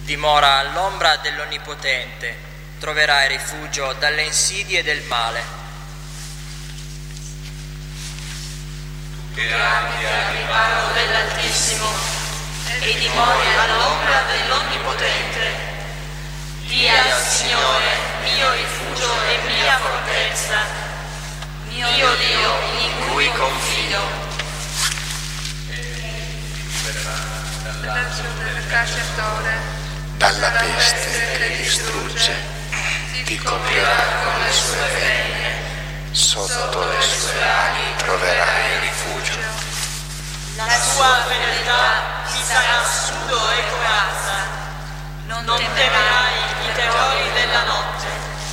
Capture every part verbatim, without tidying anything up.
dimora all'ombra dell'Onnipotente, troverai rifugio dalle insidie del male. Tu che abiti al riparo dell'Altissimo e dimori all'ombra dell'Onnipotente, di al Signore, mio rifugio e mia fortezza, mio Dio in cui confido. Del cacciatore, dalla peste che distrugge, ti coprirà con le sue vene, sotto le sue ali troverai rifugio. La sua fedeltà ti sarà scudo e corazza, non temerai i terrori della notte,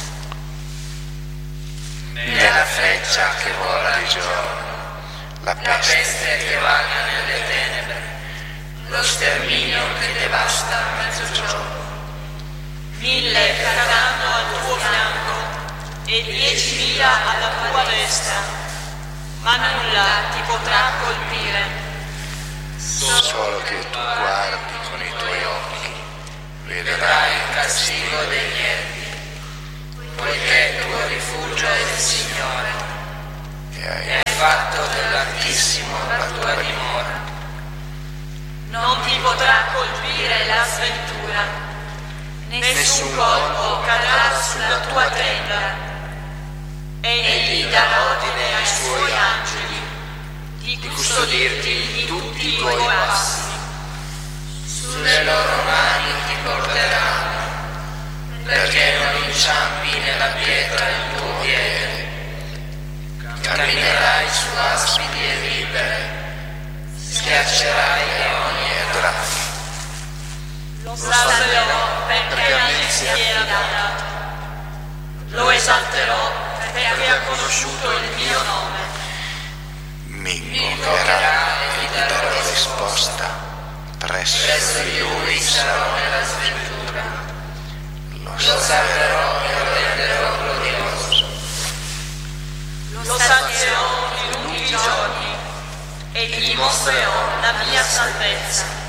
né la freccia che vola di giorno, la peste che vaga nelle tenebre, lo sterminio che devasta a mezzogiorno. mille cadranno al tuo fianco e diecimila alla tua destra, ma nulla ti potrà colpire. Solo che tu guardi con i tuoi occhi, vedrai il castigo degli erbi, poiché il tuo rifugio è il Signore, e hai fatto dell'Altissimo la tua dimora. Non ti potrà colpire la sventura, nessun colpo cadrà sulla tua tenda. Egli darà ordine ai suoi angeli di custodirti in tutti i tuoi passi. Sulle loro mani ti porteranno, perché non inciampi nella pietra il tuo piede. Camminerai su aspi e vipere, schiaccerai leoni e draghi. Lo salverò perché a me si è affidato. Lo esalterò perché ha conosciuto il mio nome. Mi invocherà e gli darò risposta. Presso di lui sarò nella sventura. Lo salverò e lo renderò glorioso. Lo sazierò di lunghi giorni e gli mostrerò la mia salvezza.